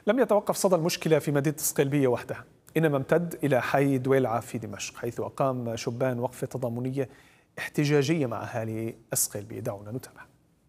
لم يتوقف صدى المشكلة في مدينة اسقلبية وحدها، إنما امتد إلى حي دويلعة في دمشق، حيث أقام شبان وقفة تضامنية احتجاجية مع أهالي اسقلبية. دعونا نتابع.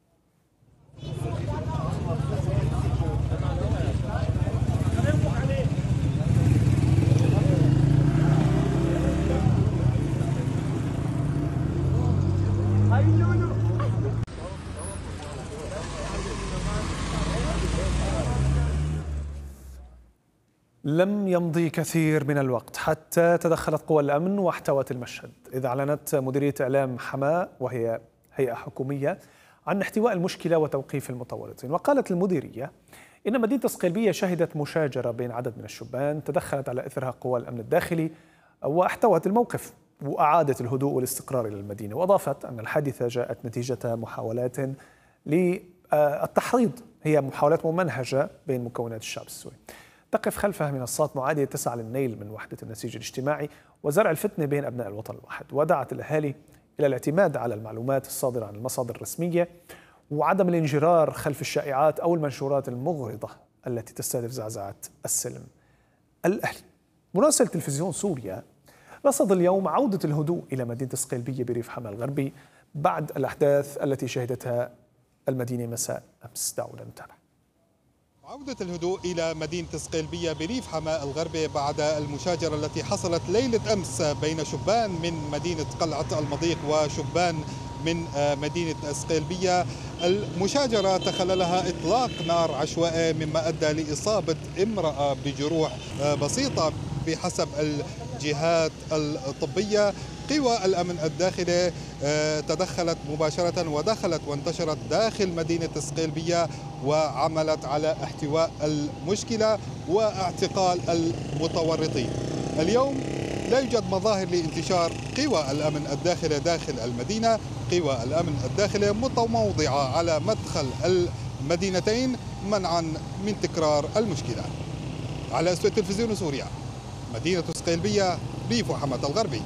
لم يمضي كثير من الوقت حتى تدخلت قوى الأمن واحتوت المشهد، إذ أعلنت مديرية إعلام حماة وهي هيئة حكومية عن احتواء المشكلة وتوقيف المتورطين. وقالت المديرية إن مدينة اسقلبية شهدت مشاجرة بين عدد من الشبان تدخلت على إثرها قوى الأمن الداخلي واحتوت الموقف وأعادت الهدوء والاستقرار إلى المدينة. وأضافت أن الحادثة جاءت نتيجة محاولات للتحريض، هي محاولات ممنهجة بين مكونات الشعب السوري. تقف خلفها منصات معادية تسعى للنيل من وحدة النسيج الاجتماعي وزرع الفتنة بين أبناء الوطن الواحد. ودعت الأهالي إلى الاعتماد على المعلومات الصادرة عن المصادر الرسمية وعدم الانجرار خلف الشائعات أو المنشورات المغرضة التي تستهدف زعزعة السلم الأهلي. مراسل تلفزيون سوريا رصد اليوم عودة الهدوء إلى مدينة اسقلبية بريف حماة الغربي بعد الأحداث التي شهدتها المدينة مساء أمس. دعونا نتابع. عودة الهدوء إلى مدينة اسقلبية بريف حماة الغربي بعد المشاجرة التي حصلت ليلة أمس بين شبان من مدينة قلعة المضيق وشبان من مدينة اسقلبية. المشاجرة تخللها إطلاق نار عشوائي مما أدى لإصابة امرأة بجروح بسيطة بحسب الجهات الطبية. قوى الأمن الداخلي تدخلت مباشرة ودخلت وانتشرت داخل مدينة اسقلبية وعملت على احتواء المشكلة واعتقال المتورطين. اليوم لا يوجد مظاهر لانتشار قوى الأمن الداخلي داخل المدينة. قوى الأمن الداخلي متموضعة على مدخل المدينتين منعا من تكرار المشكلة. على استوديو تلفزيون سوريا، مدينة اسقلبية ريف حماة الغربي.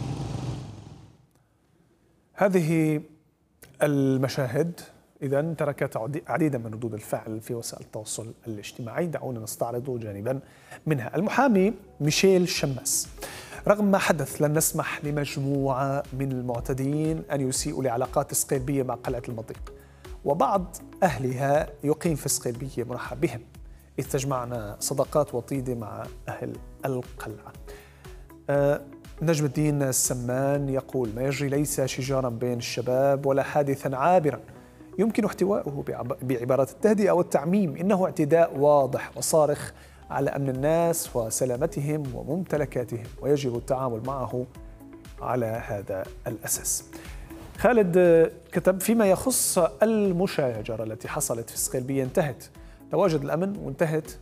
هذه المشاهد إذن تركت عديدا من ردود الفعل في وسائل التواصل الاجتماعي. دعونا نستعرض جانبا منها. المحامي ميشيل شماس: رغم ما حدث لن نسمح لمجموعة من المعتدين أن يسيئوا لعلاقات اسقلبية مع قلعة المضيق، وبعض أهلها يقيم في اسقلبية مرحب بهم، إذ تجمعنا صداقات وطيدة مع أهل القلعة. نجم الدين السمان يقول: ما يجري ليس شجارا بين الشباب ولا حادثا عابرا يمكن احتواءه بعبارات التهدئة والتعميم، إنه اعتداء واضح وصارخ على أمن الناس وسلامتهم وممتلكاتهم، ويجب التعامل معه على هذا الأساس. خالد كتب: فيما يخص المشاجرة التي حصلت في اسقلبية انتهت، تواجد الأمن وانتهت